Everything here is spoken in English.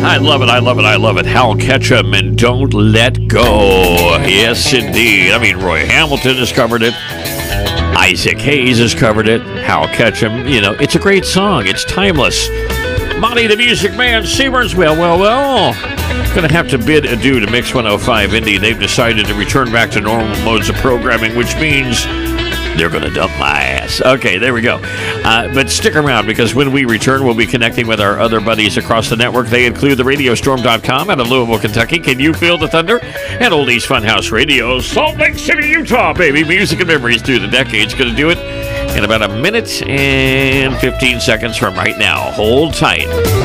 I love it, I love it, I love it. Hal Ketchum and Don't Let Go. Yes, indeed. I mean, Roy Hamilton has covered it. Isaac Hayes has covered it. Hal Ketchum, you know, it's a great song. It's timeless. Monty the Music Man, Seaburns, well. Gonna have to bid adieu to Mix 105 Indie. They've decided to return back to normal modes of programming, which means they're gonna dump my ass. Okay, there we go. But stick around, because when we return, we'll be connecting with our other buddies across the network. They include the RadioStorm.com out of Louisville, Kentucky. Can you feel the thunder? And Oldies Funhouse Radio, Salt Lake City, Utah, baby. Music and memories through the decades. Gonna do it in about a minute and 15 seconds from right now. Hold tight.